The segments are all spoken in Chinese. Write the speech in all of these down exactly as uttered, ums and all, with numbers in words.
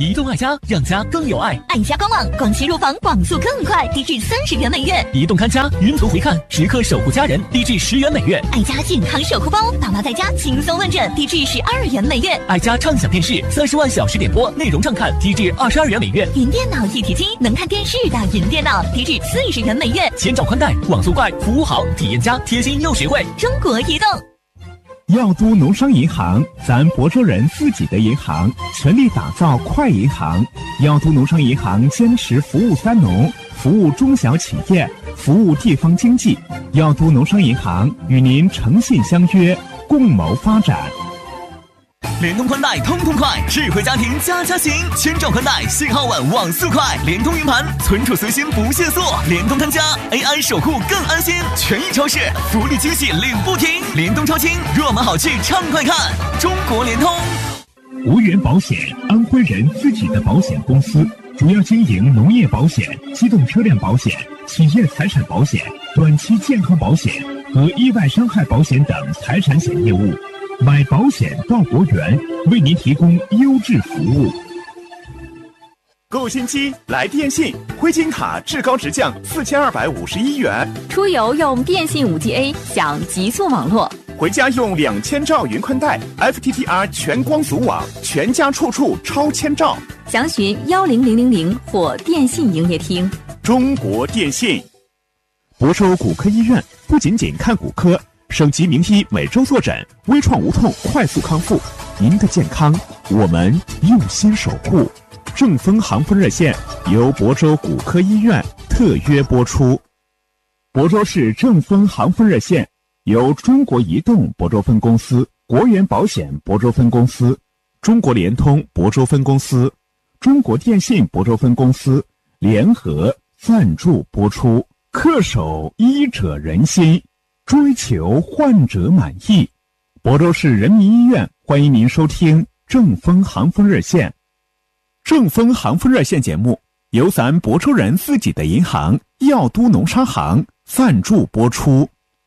移动爱家，让家更有爱。 爱家官网，广西入房网速更快，低至三十元每月。 移动看家，云图回看，时刻守护家人，低至十元每月。 爱家健康守护包，爸妈在家轻松问诊，低至十二元每月。 爱家畅享电视，三十万小时点播，内容畅看，低至二十二元每月。 云电脑一体机，能看电视的云电脑，低至四十元每月。 千兆宽带，网速快，服务好，体验佳，贴心又实惠。 中国移动。 耀都农商银行，咱亳州人自己的银行，全力打造快银行。耀都农商银行坚持服务三农，服务中小企业，服务地方经济。耀都农商银行与您诚信相约，共谋发展。 联通宽带通通快，智慧家庭家家行，千兆宽带，信号稳，网速快，联通云盘，存储随心不限速，联通看家 A I 守护更安心，权益超市福利惊喜领不停，联通超轻，若买好去畅快看，中国联通。 无源保险，安徽人自己的保险公司，主要经营农业保险、机动车辆保险、企业财产保险、短期健康保险和意外伤害保险等财产险业务。买保险到国源，为您提供优质服务。 购新机来电信，灰金卡至高直降四千二百五十一元。 出游用电信 五 G A 享极速网络， 回家用两千兆云宽带 F T T R 全光阻网，全家处处超千兆。 详询幺零零零零或电信营业厅。 中国电信。 亳州骨科医院不仅仅看骨科，省级名医每周坐诊，微创无痛快速康复。您的健康，我们用心守护。正风航风热线由亳州骨科医院特约播出。亳州市正风航风热线由中国移动亳州分公司、国源保险亳州分公司、中国联通亳州分公司、中国电信亳州分公司联合赞助播出。恪守医者仁心，追求患者满意。亳州市人民医院欢迎您收听正风航风热线。正风航风热线节目由咱亳州人自己的银行耀都农商行赞助播出。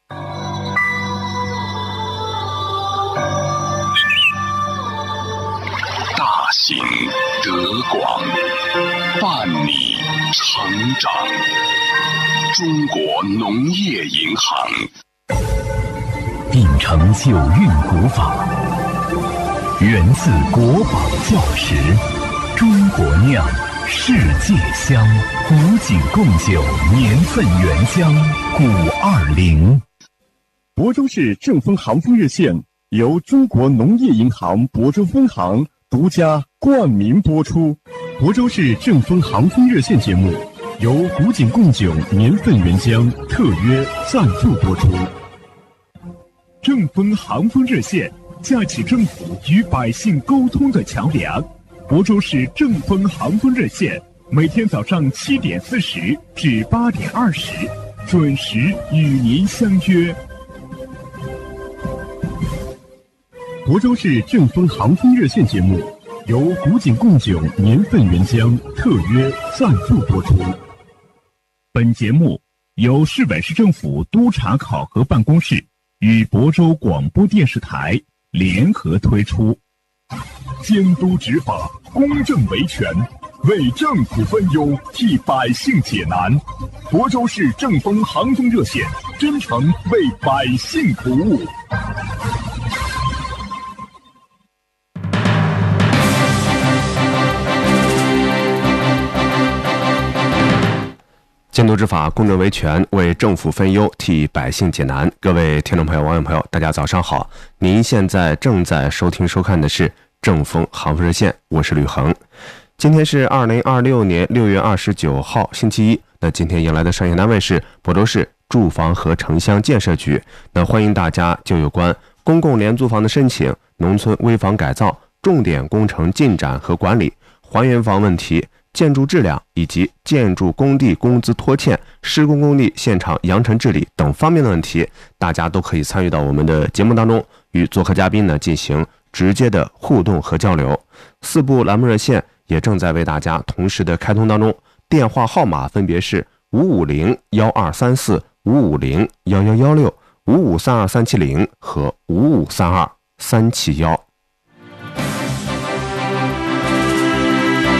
大行德广，伴你成长。中国农业银行秉承九韵古法，源自国宝教识，中国酿，世界香，古井贡酒，年份原香，古二零。 亳州市正风航风热线由中国农业银行亳州分行独家冠名播出。亳州市正风航风热线节目由古井贡酒年份原香特约赞助播出。正风航风热线架起政府与百姓沟通的桥梁。亳州市正风航风热线每天早上七点四十至八点二十准时与您相约。亳州市正风航风热线节目由古井贡酒年份原香特约赞助播出。本节目由市委市政府督查考核办公室与亳州广播电视台联合推出。监督执法，公正维权，为政府分忧，替百姓解难。亳州市正风航风热线真诚为百姓服务。 监督执法，公正维权，为政府分忧，替百姓解难。各位听众朋友、网友朋友，大家早上好！您现在正在收听收看的是正风航风热线，我是吕恒。今天是二零二六年六月二十九号，星期一。那今天迎来的商业单位是亳州市住房和城乡建设局。那欢迎大家就有关公共廉租房的申请、农村危房改造、重点工程进展和管理、还原房问题、建筑质量以及建筑工地工资拖欠、施工工地现场扬尘治理等方面的问题，大家都可以参与到我们的节目当中，与做客嘉宾呢进行直接的互动和交流。四部栏目热线也正在为大家同时的开通当中，电话号码分别是五五零幺二三四、五五零幺幺幺六、五五三二三七零和五五三二三七幺。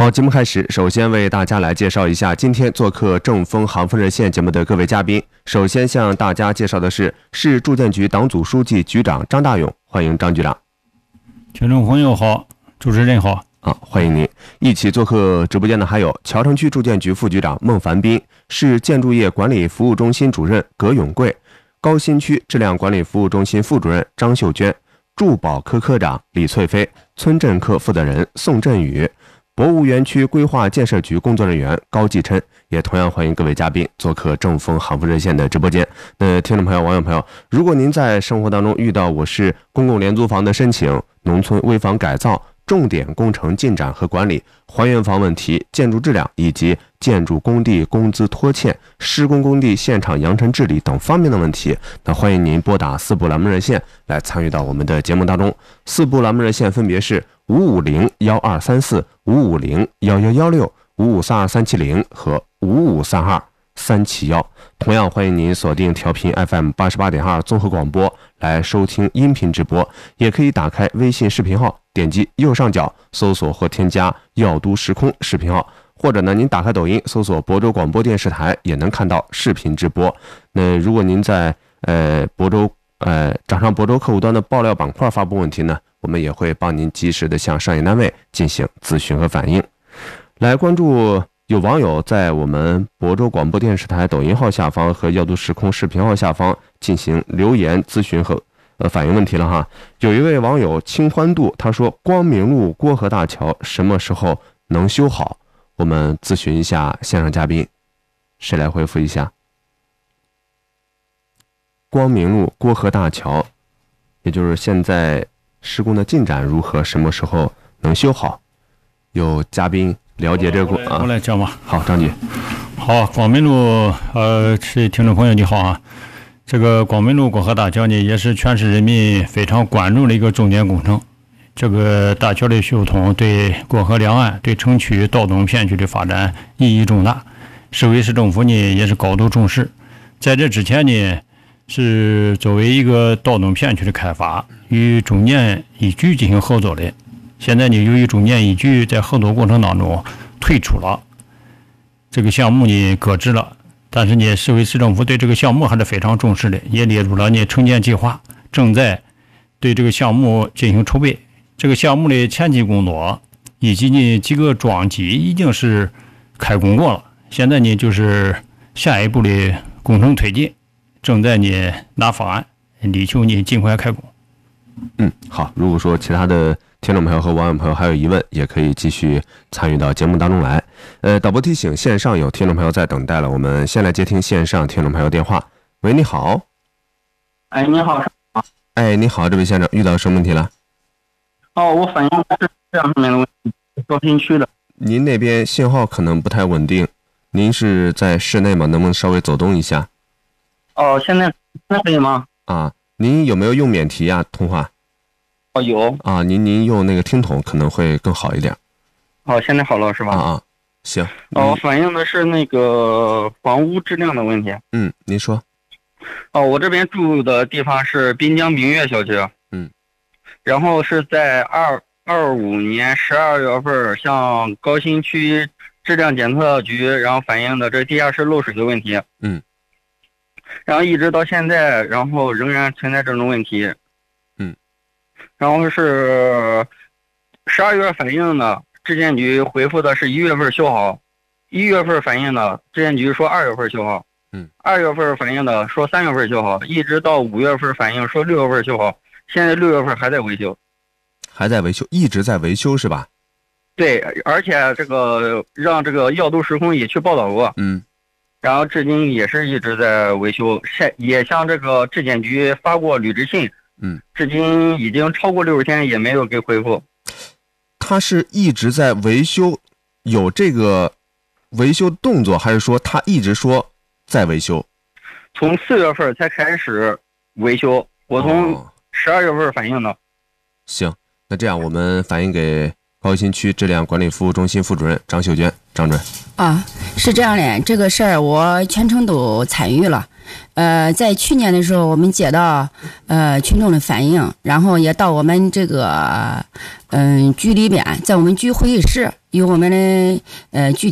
好，节目开始，首先为大家来介绍一下今天做客正风航风热线节目的各位嘉宾。首先向大家介绍的是市住建局党组书记、局长张大勇，欢迎张局长。 听众朋友好，主持人好。 啊，欢迎您！一起做客直播间的还有桥城区住建局副局长孟凡斌，市建筑业管理服务中心主任葛永贵，高新区质量管理服务中心副主任张秀娟，住保科科长李翠飞，村镇科负责人宋振宇，博物园区规划建设局工作人员高继琛。也同样欢迎各位嘉宾做客正风航风热线的直播间。那听众朋友、网友朋友，如果您在生活当中遇到我市公共廉租房的申请、农村危房改造、重点工程进展和管理、还原房问题、建筑质量以及建筑工地工资拖欠、施工工地现场扬尘治理等方面的问题，那欢迎您拨打四部栏目热线来参与到我们的节目当中。四部栏目热线分别是五五零幺二三四、五五零幺幺幺六、五五三二三七零和五五三二三七幺。同样欢迎您锁定调频 F M 八十八点二综合广播来收听音频直播，也可以打开微信视频号，点击右上角搜索或添加耀都时空视频号，或者呢您打开抖音搜索亳州广播电视台也能看到视频直播。那如果您在呃亳州呃掌上亳州客户端的爆料板块发布问题呢，我们也会帮您及时的向上业单位进行咨询和反映。来关注有网友在我们亳州广播电视台抖音号下方和耀都时空视频号下方进行留言咨询和呃反映问题了哈。有一位网友清欢度，他说光明路郭河大桥什么时候能修好？我们咨询一下线上嘉宾，谁来回复一下？光明路郭河大桥，也就是现在施工的进展如何？什么时候能修好？有嘉宾了解这个啊， 我来讲吧。 好，张局。 好，广明路，呃，是听众朋友你好啊。这个广明路郭河大桥呢，也是全市人民非常关注的一个重点工程。这个大桥的修通对郭河两岸、对城区道东片区的发展意义重大，市委市政府呢也是高度重视。在这之前呢，是作为一个道东片区的开发，与中建一局进行合作的。现在呢，由于中建一局在合作过程当中退出了，这个项目呢搁置了。但是呢，市委市政府对这个项目还是非常重视的，也列入了呢城建计划，正在对这个项目进行筹备。这个项目的前期工作以及呢几个桩基已经是开工过了，现在呢就是下一步的工程推进，正在呢拿方案，力求呢尽快开工。 嗯，好。如果说其他的听众朋友和网友朋友还有疑问，也可以继续参与到节目当中来。呃，导播提醒，线上有听众朋友在等待了，我们先来接听线上听众朋友电话。喂，你好。 哎，你好。 哎，你好，这位先生，遇到什么问题了？ 哦，我反映的是这样方面的问题，高新区的。 您那边信号可能不太稳定，您是在室内吗？能不能稍微走动一下？ 哦，现在那可以吗？ 啊，您有没有用免提呀？通话？ 哦，有。 啊，您您用那个听筒可能会更好一点。 哦，现在好了是吧？ 啊啊，行。 哦，我反映的是那个房屋质量的问题。 嗯，您说。 哦，我这边住的地方是滨江明月小区。 嗯。 然后是在二二五年十二月份向高新区质量检测局，然后反映的这地下室漏水的问题。 嗯。 然后一直到现在，然后仍然存在这种问题。 嗯。 然后是十二月反映的，质监局回复的是一月份修好，一月份反映的，质监局说二月份修好。 嗯。 二月份反映的说三月份修好，一直到五月份反映说六月份修好。现在六月份还在维修， 还在维修，一直在维修是吧？ 对，而且这个让这个耀都时空也去报道过， 嗯， 然后至今也是一直在维修，也向这个质检局发过履职信， 嗯， 至今已经超过六十天也没有给回复。 他是一直在维修，有这个维修动作，还是说他一直说在维修？ 从四月份才开始维修，我从、哦十二月份反映的。 行，那这样我们反映给高新区质量管理服务中心副主任张秀娟。张主任啊，是这样的，这个事儿我全程都参与了。 呃，在去年的时候，我们接到呃群众的反映，然后也到我们这个嗯、呃、局里边，在我们局会议室，与我们的呃具